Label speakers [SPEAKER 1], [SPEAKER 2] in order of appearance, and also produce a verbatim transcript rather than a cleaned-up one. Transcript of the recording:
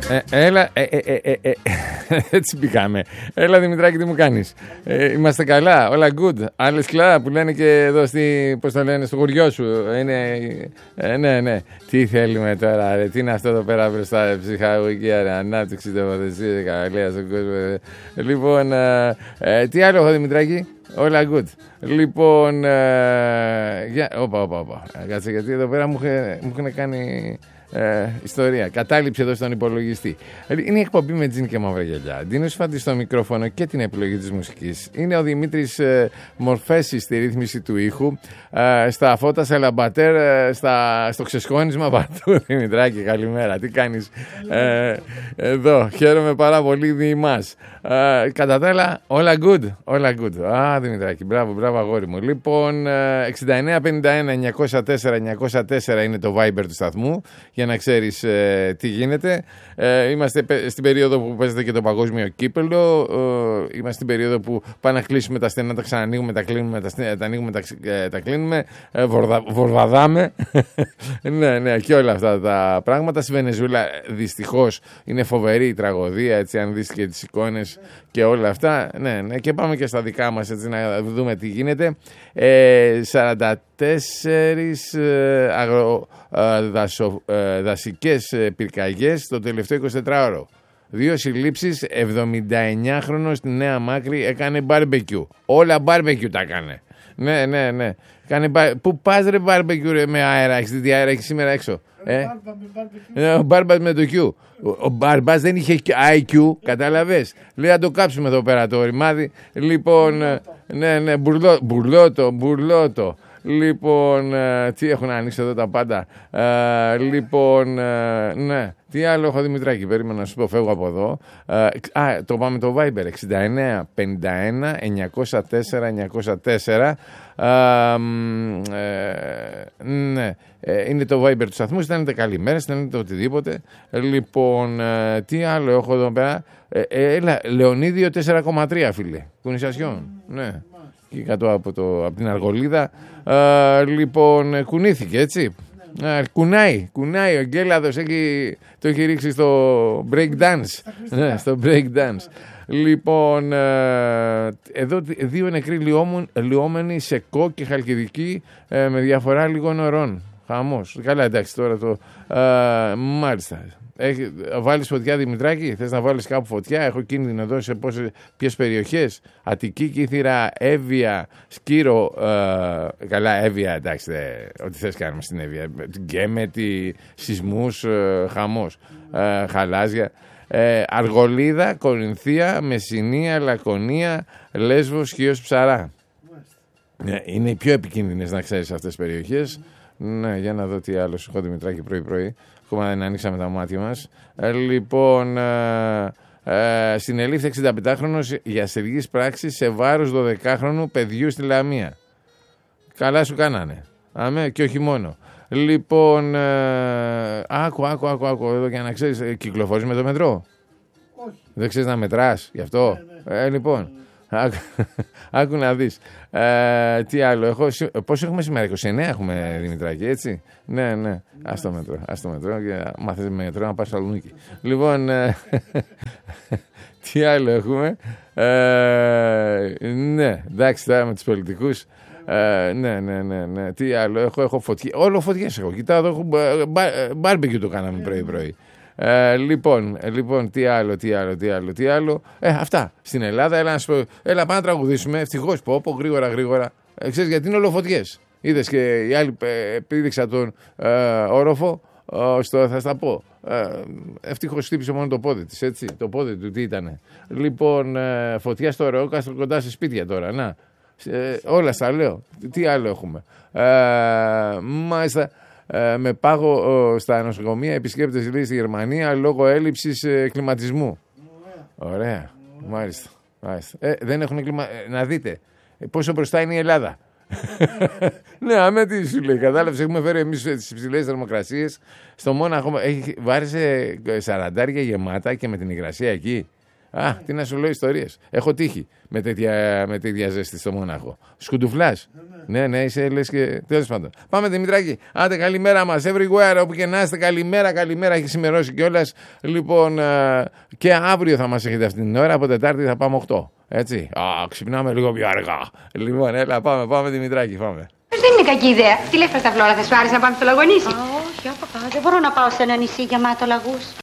[SPEAKER 1] Ε, έλα, ε, ε, ε, ε, ε, έτσι μπήκαμε. Έλα Δημητράκη, τι μου κάνεις? Ε, είμαστε καλά, όλα good. Άλλες κλά που λένε και εδώ στη, πώς το λένε, στο χωριό σου. Είναι, ε, ναι, ναι. Τι θέλουμε τώρα, ρε, τι είναι αυτό εδώ πέρα μπροστά, ψυχαγωγική ανάπτυξη, τοποθεσία, καλία στον κόσμο. Λοιπόν, ε, ε, τι άλλο έχω Δημητράκη? Όλα good. Λοιπόν, ε, για, όπα, όπα, όπα. Κάτσε, γιατί εδώ πέρα μου έχουν κάνει... Ε, ιστορία. Κατάληψη εδώ στον υπολογιστή. Είναι η εκπομπή με τζιν και μαύρα γυαλιά. Ντίνος Φάντη στο μικρόφωνο και την επιλογή της μουσικής. Είναι ο Δημήτρης ε, Μορφέση στη ρύθμιση του ήχου. Ε, στα φώτα σε λαμπατέρ, ε, στα, στο ξεσχόνισμα παντού. Δημητράκη, καλημέρα. Τι κάνεις? Ε, εδώ. Χαίρομαι πάρα πολύ διημάς. Ε, κατά τα άλλα, όλα good. Όλα good. Α, Δημητράκη, μπράβο, μπράβο αγόρι μου. Λοιπόν, εξήντα εννέα πενήντα ένα εννιακόσια τέσσερα εννιακόσια τέσσερα είναι το Viber του σταθμού. Για να ξέρεις ε, τι γίνεται. Ε, είμαστε στην περίοδο που παίζεται και το παγκόσμιο κύπελο. Ε, είμαστε στην περίοδο που πάμε να κλείσουμε τα στενά, τα ξανανοίγουμε, τα κλείνουμε, τα, στενά, τα ανοίγουμε, τα, ε, τα κλείνουμε. Ε, βορδα, βορβαδάμε. ναι, ναι, και όλα αυτά τα πράγματα. Στη Βενεζουέλα δυστυχώς είναι φοβερή η τραγωδία, έτσι, αν δεις και τις εικόνες και όλα αυτά. Ναι, ναι, και πάμε και στα δικά μας, έτσι, να δούμε τι γίνεται. Ε, σαράντα τέσσερις ε, αγρο, ε, δασο, ε, δασικές πυρκαγιές το τελευταίο εικοσιτετράωρο. Δύο συλλήψεις, εβδομηνταεννιάχρονος στη Νέα Μάκρη έκανε μπάρμπεκιου. Όλα μπάρμπεκιου τα έκανε. Ναι, ναι, ναι. Κάνε μπα... Πού πας ρε μπάρμπεκιου ρε, με αέρα, έχεις δει αέρα, έχεις σήμερα έξω. Ε? Ο Μπάρμπας με το Q. Ο Μπάρμπας δεν είχε άι κιου, κατάλαβες. Λέει να το κάψουμε εδώ πέρα το ρημάδι. Λοιπόν, ναι, ναι, μπουρλό, μπουρλότο, μπουρλότο. Λοιπόν, ε, τι έχουν ανοίξει εδώ τα πάντα. Ε, λοιπόν, ε, ναι. Τι άλλο έχω Δημητράκη, περίμενα να σου πω, φεύγω από εδώ. Ε, α, το πάμε το Viber, εξήντα εννέα πενήντα ένα εννιακόσια τέσσερα εννιακόσια τέσσερα. Ε, ε, ναι, ε, είναι το Viber του σταθμού, στέλνετε καλημέρα, στέλνετε οτιδήποτε. Λοιπόν, ε, τι άλλο έχω εδώ πέρα. Ε, ε, έλα, Λεωνίδιο τέσσερα κόμμα τρία φίλε, κουνησιασιόν, ναι. Και κάτω από, το, από την Αργολίδα. Ε, λοιπόν, κουνήθηκε, έτσι. Ε, κουνάει, κουνάει. Ο Γκέλαδος έχει, το έχει ρίξει στο break dance. Ναι, στο break dance. Λοιπόν, ε, εδώ δύο νεκροί λιώμενοι σε Κο και Χαλκιδική ε, με διαφορά λίγων ωρών. Χαμός. Καλά, εντάξει, τώρα το... Ε, μάλιστα. Έχει, βάλεις φωτιά Δημητράκη, θες να βάλεις κάπου φωτιά? Έχω κίνδυνο εδώ σε πόσες, ποιες περιοχές? Αττική, Κύθυρα, Εύβοια, Σκύρο, ε, καλά Εύβοια, εντάξει, δε, ό,τι θες κάνουμε στην Εύβοια, Γκέμετη, σεισμούς, ε, χαμός, ε, χαλάζια, ε, Αργολίδα, Κορινθία, Μεσσηνία, Λακωνία, Λέσβος, Χίος, Ψαρά. Ε, είναι οι πιο επικίνδυνες, να ξέρεις, αυτές τις περιοχές. Ναι, για να δω τι άλλο σου έχω Δημητράκη πρωί-πρωί. Ακόμα δεν ανοίξαμε τα μάτια μας. Ε, λοιπόν, ε, ε, συνελήφθη εξηνταπεντάχρονος για σεργής πράξης σε βάρος δωδεκάχρονου παιδιού στη Λαμία. Καλά σου κάνανε. Αμέ, και όχι μόνο. Λοιπόν, ε, άκου, άκου, άκου, άκου, εδώ για να ξέρεις, ε, κυκλοφορείς με το μετρό? Όχι. Δεν ξέρεις να μετράς γι' αυτό? Ναι, ναι. Ε, λοιπόν, άκου, άκου να δεις. Ε, τι άλλο έχω, πόσο έχουμε σήμερα? είκοσι εννέα έχουμε Δημητράκη, έτσι. Ναι, ναι, ας το μετρό, ας το μετρό και μάθες με μετρό να πας στο Σαλονίκη. Λοιπόν, ε, τι άλλο έχουμε? Ε, ναι, εντάξει τώρα με τους πολιτικούς. Ε, ναι, ναι, ναι, ναι, τι άλλο έχω? Έχω φωτιές, όλο φωτιές έχω. Κοιτάω εδώ, έχω μπάρμπεκιου το κάναμε πρωί-πρωί. Ε, λοιπόν, ε, λοιπόν, τι άλλο, τι άλλο, τι άλλο, τι άλλο. Ε, αυτά. Στην Ελλάδα, έλα να σου πω, έλα πάμε να τραγουδήσουμε. Ευτυχώς πω, πω, γρήγορα, γρήγορα. Ε, ξέρεις γιατί είναι όλο φωτιές. Είδες και οι άλλοι ε, πήδηξα τον ε, όροφο. Ε, στο, θα στα πω. Ε, ευτυχώς χτύπησε μόνο το πόδι της, έτσι. Το πόδι του τι ήτανε. Λοιπόν, ε, φωτιά στο Ρεόκαστρο κοντά σε σπίτια τώρα. Να. Ε, όλα στα λέω. Τι άλλο έχουμε? Ε, μάλιστα. Ε, με πάγο ε, στα νοσοκομεία επισκέπτες λέει στη Γερμανία λόγω έλλειψης ε, κλιματισμού. Ωραία. Ωραία. Μάλιστα. Μάλιστα. Ε, δεν έχουν κλιμα... Ε, να δείτε ε, πόσο μπροστά είναι η Ελλάδα. Ναι, αμέ τι σου λέει. Κατάλαβες, έχουμε φέρει εμείς τις υψηλές θερμοκρασίες. Στο Μόναχο έχει, βάρισε σαραντάρια γεμάτα και με την υγρασία εκεί. Α, τι να σου λέω ιστορίες. Έχω τύχει με τέτοια, με τέτοια ζέστη στο Μόναχο. Σκουντουφλάς. Ναι, ναι, είσαι λες και. Τέλος πάντων. Πάμε Δημητράκη. Άντε, καλημέρα μας. Everywhere, όπου και να είστε. Καλημέρα, καλημέρα. Έχει σημερώσει κιόλας. Λοιπόν, και αύριο θα μας έχετε αυτή την ώρα. Από Τετάρτη θα πάμε οκτώ. Έτσι. Α, ξυπνάμε λίγο πιο αργά. Λοιπόν, έλα, πάμε, πάμε Δημητράκη, πάμε.
[SPEAKER 2] Δεν είναι κακή ιδέα. Τι λες, Πασταβλώρα, θα σου άρεσε να πάμε στο Λαγονίσι?
[SPEAKER 3] Α, όχι, άπαπα, δεν μπορώ να πάω σε ένα νησί γεμάτο λαγούς.